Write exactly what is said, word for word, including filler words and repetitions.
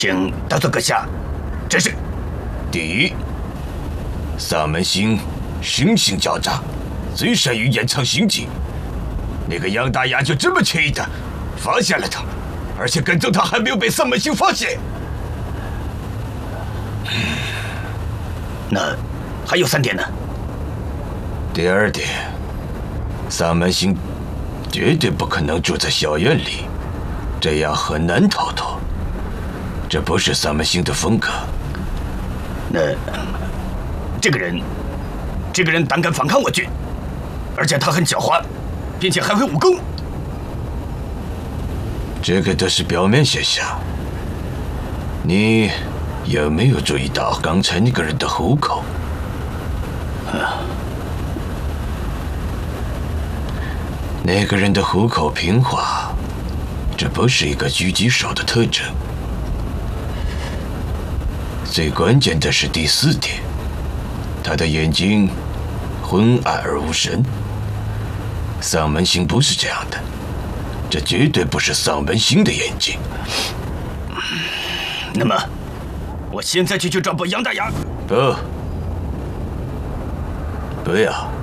请大佐阁下指示。 第一，萨门星生性狡诈，最善于掩藏行迹。那个杨大牙就这么轻易的发现了他，而且跟踪他还没有被萨门星发现。 那还有三点呢？ 第二点，萨门星绝对不可能住在小院里，这样很难逃脱。这不是萨门星的风格。 那这个人，这个人胆敢反抗我军，而且他很狡猾，并且还会武功。 这个都是表面现象。你有没有注意到刚才那个人的虎口？ 啊， 那个人的虎口平滑，这不是一个狙击手的特征。最关键的是第四点，他的眼睛昏暗而无神。丧门星不是这样的，这绝对不是丧门星的眼睛。 那么，我现在就去抓捕杨大牙。 不，不要。